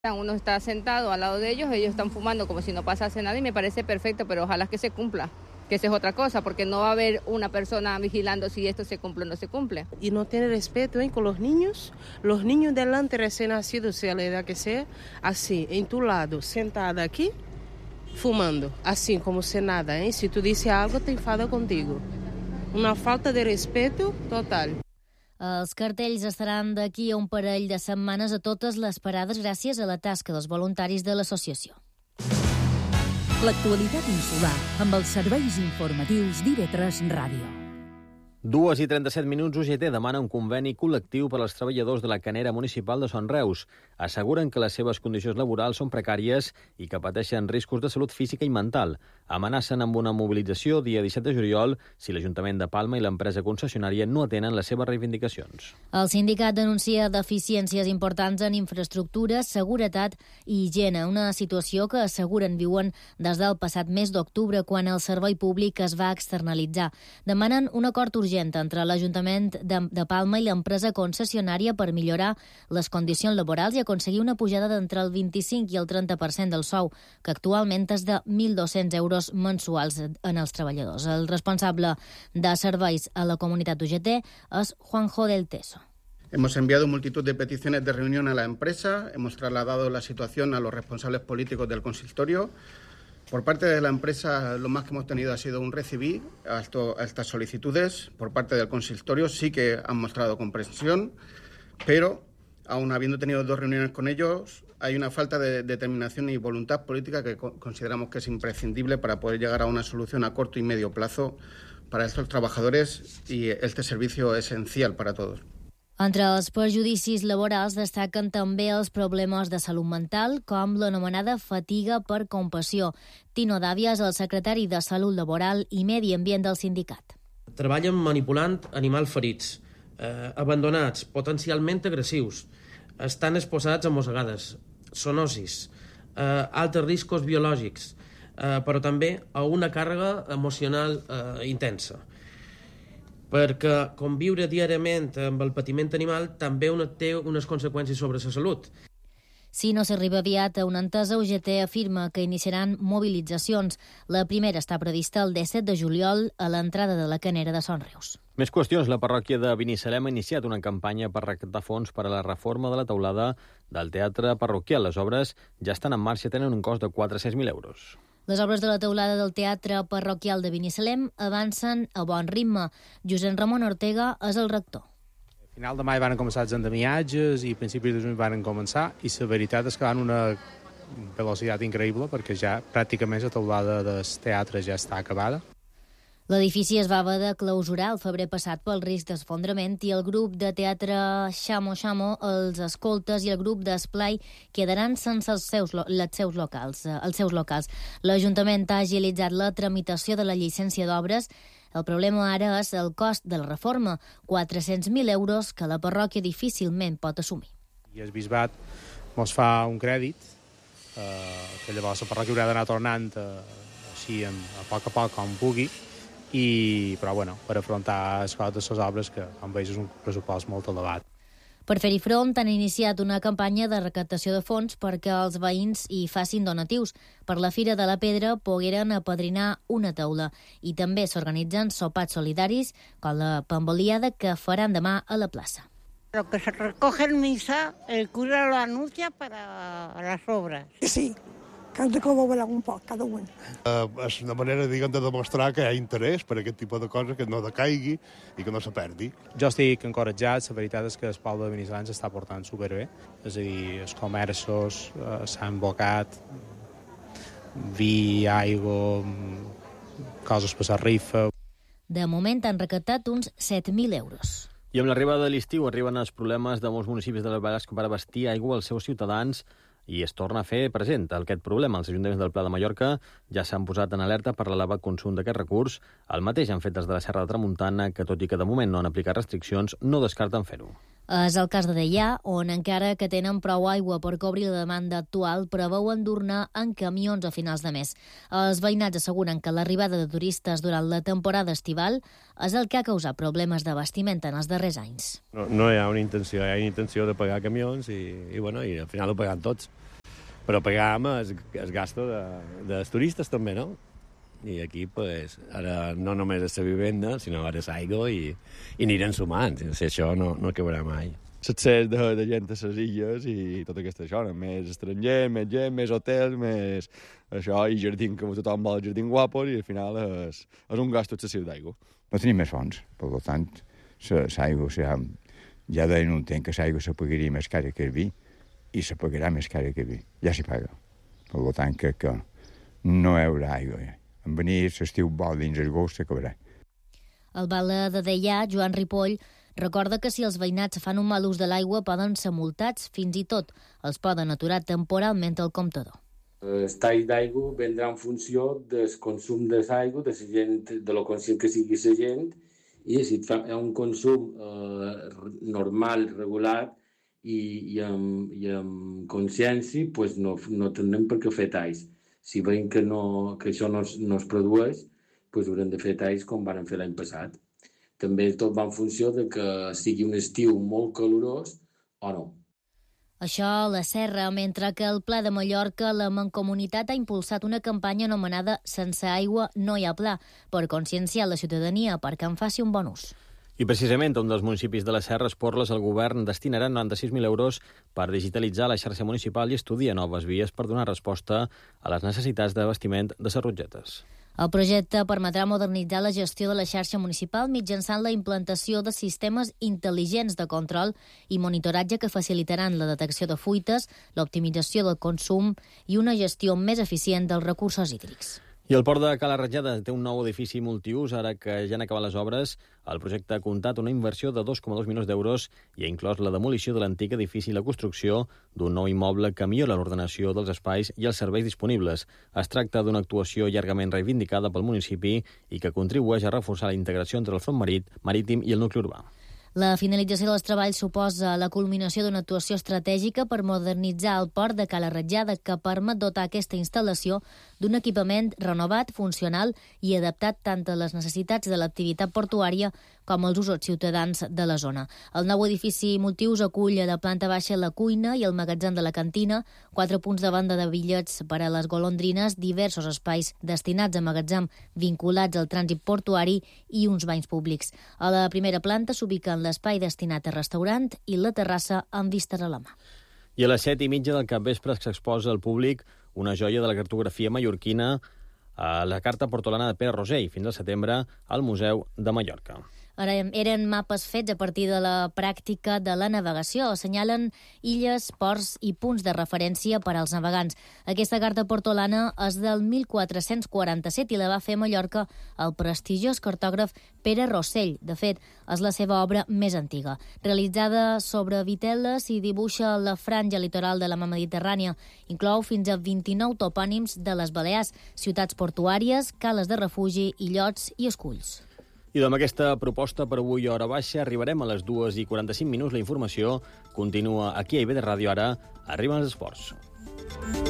Uno está sentado al lado de ellos están fumando como si no pasase nada y me parece perfecto, pero ojalá que se cumpla, que esa es otra cosa, porque no va a haber una persona vigilando si esto se cumple o no se cumple. Y no tiene respeto con los niños delante recién nacidos, sea la edad que sea, así, en tu lado, sentada aquí, fumando, así como si nada, si tú dices algo te enfada contigo. Una falta de respeto total. Els cartells estaran d'aquí a un parell de setmanes a totes les parades gràcies a la tasca dels voluntaris de l'associació. L'actualitat insular amb els serveis informatius d'IV3 Ràdio. 2:37 UGT demana un conveni col·lectiu per als treballadors de la canera municipal de Son Reus. Asseguren que les seves condicions laborals són precàries i que pateixen riscos de salut física i mental. Amenacen amb una mobilització dia 17 de juliol si l'Ajuntament de Palma i l'empresa concessionària no atenen les seves reivindicacions. El sindicat denuncia deficiències importants en infraestructures, seguretat i higiene, una situació que asseguren viuen des del passat mes d'octubre quan el servei públic es va externalitzar. Demanen un acord urgent entre l'Ajuntament de Palma i l'empresa concessionària per millorar les condicions laborals i aconseguir una pujada d'entre el 25 i el 30% del sou, que actualment és de 1.200 euros mensuals en els treballadors. El responsable de serveis a la comunitat UGT és Juanjo del Teso. Hemos enviado multitud de peticiones de reunión a la empresa, hemos trasladado la situación a los responsables políticos del consistorio. Por parte de la empresa, lo más que hemos tenido ha sido un recibir a estas solicitudes. Por parte del consistorio sí que han mostrado comprensión, pero aun habiendo tenido 2 reuniones con ellos, hay una falta de determinación y voluntad política que consideramos que es imprescindible para poder llegar a una solución a corto y medio plazo para estos trabajadores y este servicio esencial para todos. Entre els perjudicis laborals destaquen també els problemes de salut mental, com l'anomenada fatiga per compassió. Tino Dàvia és el secretari de Salut Laboral i Medi Ambient del sindicat. Treballen manipulant animals ferits, abandonats, potencialment agressius, estan exposats a mossegades, zoonosis, altres riscos biològics, però també a una càrrega emocional intensa. Perquè conviure diàriament amb el patiment animal també té unes conseqüències sobre la salut. Si no s'arriba aviat a una entesa, UGT afirma que iniciaran mobilitzacions. La primera està prevista el 17 de juliol a l'entrada de la Canera de Son Reus. Més qüestions. La parròquia de Binissalem ha iniciat una campanya per recaptar fons per a la reforma de la teulada del teatre parroquial. Les obres ja estan en marxa i tenen un cost de 400.000 euros. Les obres de la teulada del Teatre Parroquial de Binissalem avancen a bon ritme. Josep Ramon Ortega és el rector. A final de mai van començar els endemiatges i a principis de juny van començar i la veritat és que van una velocitat increïble perquè ja pràcticament la teulada del teatre ja està acabada. L'edifici es va haver de clausurar el febrer passat pel risc d'esfondrament i el grup de teatre Xamo Xamo, els escoltes i el grup d'esplai quedaran sense els seus locals. L'Ajuntament ha agilitzat la tramitació de la llicència d'obres. El problema ara és el cost de la reforma, 400.000 euros que la parròquia difícilment pot assumir. I el bisbat ens fa un crèdit, que llavors la parròquia haurà d'anar tornant així a poc com pugui, però per afrontar el cost de les obres, que com veus és un pressupost molt elevat. Per fer-hi front, han iniciat una campanya de recaptació de fons perquè els veïns hi facin donatius. Per la Fira de la Pedra pogueren apadrinar una taula i també s'organitzen sopars solidaris com la pamboliada que faran demà a la plaça. Lo que se recoge en misa, el cura lo anuncia para las obras. Sí, que han de col·laborar un poc, cada un. És una manera, de demostrar que hi ha interès per aquest tipus de coses, que no decaigui i que no se perdi. Jo estic encoratjat, la veritat és que el poble de Binissalem s'està portant superbé, és a dir, els comerços s'han bocat, vi, aigua, coses per la rifa. De moment han recaptat uns 7.000 euros. I amb l'arribada de l'estiu arriben els problemes de molts municipis de les Balears per abastir aigua als seus ciutadans i es torna a fer present aquest problema. Els ajuntaments del Pla de Mallorca ja s'han posat en alerta per l'elevat consum d'aquest recurs. El mateix han fet des de la Serra de Tramuntana, que tot i que de moment no han aplicat restriccions, no descarten fer-ho. És el cas de Deià, on encara que tenen prou aigua per cobrir la demanda actual, preveuen dur-ne en camions a finals de mes. Els veïnats asseguren que l'arribada de turistes durant la temporada estival és el que ha causat problemes d'abastiment en els darrers anys. No hi ha una intenció, hi ha una intenció de pagar camions i al final ho paguen tots. però pagàvem el gasto dels turistes també, no? I aquí, pues, ara no només és la vivenda, sinó ara és aigua i anirem sumant. Si això no acabarà mai. L'accés de gent a les illes i tot aquesta això, més estranger, més gent, més hotels, més això, i jardí, que tothom vol jardí guapos, i al final és un gasto excessiu d'aigua. No tenim més fonts, per tant, l'aigua, ja deien un temps que l'aigua se pagaria més cara que el vi, i se pagarà més cara que el vi. Ja s'hi paga. Per tant, que no hi haurà aigua. En venir l'estiu bo dins l'agost s'acabarà. El bala de Deià, Joan Ripoll, recorda que si els veïnats fan un mal ús de l'aigua poden ser multats, fins i tot els poden aturar temporalment el comptador. El tall d'aigua vendrà en funció del consum de l'aigua, de la gent, de lo conscient que sigui la gent, i si fa un consum normal, regular i amb consciència, pues no tindrem per què fer talls. Si veiem que això no es produeix, pues haurem de fer talls com van fer l'any passat. També tot va en funció de que sigui un estiu molt calorós o no. Això a la Serra, mentre que al Pla de Mallorca la Mancomunitat ha impulsat una campanya anomenada Sense aigua no hi ha pla, per conscienciar la ciutadania perquè en faci un bon ús. I precisament a un dels municipis de la Serra, Esporles, el govern destinarà 96.000 euros per digitalitzar la xarxa municipal i estudiar noves vies per donar resposta a les necessitats d'abastiment de les rotgetes. El projecte permetrà modernitzar la gestió de la xarxa municipal mitjançant la implantació de sistemes intel·ligents de control i monitoratge que facilitaran la detecció de fuites, l'optimització del consum i una gestió més eficient dels recursos hídrics. I el port de Cala Ratjada té un nou edifici multiús. Ara que ja han acabat les obres, el projecte ha comptat una inversió de 2,2 milions d'euros i ha inclòs la demolició de l'antic edifici i la construcció d'un nou immoble que millora l'ordenació dels espais i els serveis disponibles. Es tracta d'una actuació llargament reivindicada pel municipi i que contribueix a reforçar la integració entre el front marítim i el nucli urbà. La finalització dels treballs suposa la culminació d'una actuació estratègica per modernitzar el port de Cala Ratjada, que permet dotar aquesta instal·lació d'un equipament renovat, funcional i adaptat tant a les necessitats de l'activitat portuària com als usos ciutadans de la zona. El nou edifici multiús acull de planta baixa la cuina i el magatzem de la cantina, 4 punts de venda de bitllets per a les golondrines, diversos espais destinats a magatzem vinculats al trànsit portuari i uns banys públics. A la primera planta s'ubiquen l'espai destinat a restaurant i la terrassa amb vistes a la mà. I a les 7:30 del capvespre s'exposa al públic una joia de la cartografia mallorquina, a la carta portolana de Pere Rosell, fins al setembre al Museu de Mallorca. Ara eren mapes fets a partir de la pràctica de la navegació. Assenyalen illes, ports i punts de referència per als navegants. Aquesta carta portolana és del 1447 i la va fer a Mallorca el prestigiós cartògraf Pere Rosell. De fet, és la seva obra més antiga. Realitzada sobre viteles i dibuixa la franja litoral de la mar Mediterrània. Inclou fins a 29 topònims de les Balears, ciutats portuàries, cales de refugi, illots i esculls. I amb aquesta proposta per avui hora baixa arribarem a les 2:45. La informació continua aquí a IB de Ràdio. Ara arriben els esports.